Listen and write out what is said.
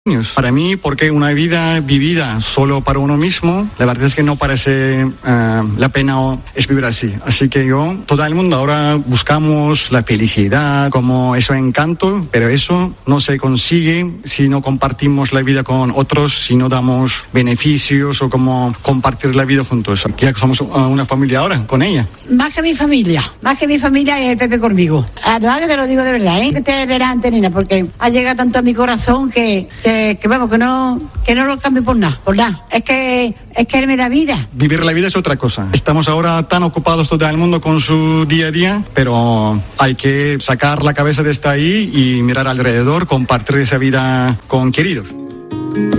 Para mí, porque una vida vivida solo para uno mismo, la verdad es que no parece la pena es vivir así. Así que todo el mundo ahora buscamos la felicidad, como eso encanto, pero eso no se consigue si no compartimos la vida con otros, si no damos beneficios o como compartir la vida juntos. Ya que somos una familia ahora, con ella. Más que mi familia es el Pepe conmigo. La verdad que te lo digo de verdad, que esté delante, nena, porque ha llegado tanto a mi corazón que vamos, que no lo cambio por nada. Es que él me da vida. Vivir la vida es otra cosa. Estamos ahora tan ocupados todo el mundo con su día a día, pero hay que sacar la cabeza de ahí y mirar alrededor, compartir esa vida con queridos.